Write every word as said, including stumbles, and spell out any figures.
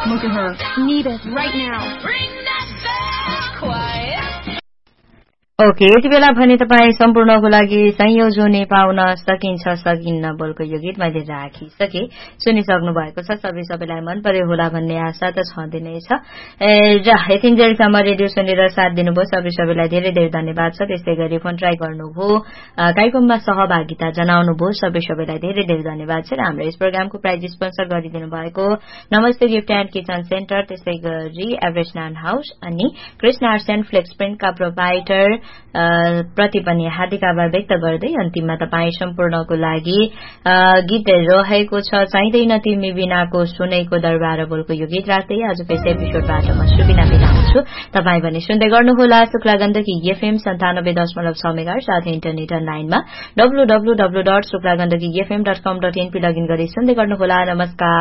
Look at her. Need it right now. Ring that bell. Quiet. Okay यति बेला भने तपाईँ सम्पूर्णको लागि संयोजने पाउन सकिन्छ सकिन्न बोलको यो गीत मैले राखिसके सुनिसक्नु भएको छ सबै सबैलाई मन पर्यो होला भन्ने आशा त छँदै नै छ र यतिन्जेलसम्म रेडियो सुनेर साथ दिनुभयो सबै सबैलाई धेरै धेरै धन्यवाद छ त्यस्तै गरी फोन ट्राई गर्नुभयो कार्यक्रममा सहभागिता जनाउनुभयो सबै सबैलाई धेरै धेरै धन्यवाद छ र हाम्रो यस प्रोग्रामको प्राइज स्पोन्सर गरिदिनु भएको नमस्ते गिफ्ट एन्ड किचन सेन्टर त्यस्तै गरी एभरेस्ट नान हाउस अनि Krishna arts and flex प्रिन्टका provider प्रति पनि हार्दिक आभार व्यक्त गर्दै अन्तिममा तपाईँ सम्पूर्णको लागि गीत रहेको छ चाहिँदैन तिमी बिनाको सुनेको दरबार बोलको यो गीत राख्दै आजको यस एपिसोडबाट म सुबिना बिदा हुन्छु तपाईँ भने सुन्दै गर्नुहोला शुक्ला गण्डकी एफएम सन्तानब्बे दशमलव छ मेगा साथै इन्टरनेट अनलाइनमा W W W dot Shukla Gandaki FM dot कम डट एनपी लगइन गरी सुन्दै गर्नुहोला नमस्कार